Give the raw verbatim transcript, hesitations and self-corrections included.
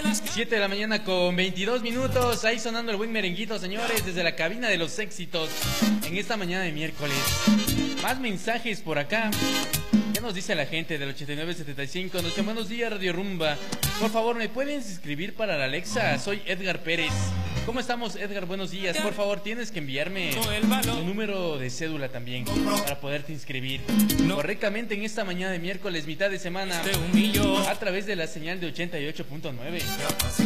siete de la mañana con veintidós minutos. Ahí sonando el buen merenguito, señores, desde la cabina de los éxitos en esta mañana de miércoles. Más mensajes por acá. ¿Qué nos dice la gente del ochenta y nueve setenta y cinco? Nos dice: buenos días, Radio Rumba. Por favor, ¿me pueden inscribir para la Alexa? Soy Edgar Pérez. ¿Cómo estamos, Edgar? Buenos días. Por favor, tienes que enviarme tu número de cédula también para poderte inscribir correctamente en esta mañana de miércoles, mitad de semana, a través de la señal de ochenta y ocho punto nueve.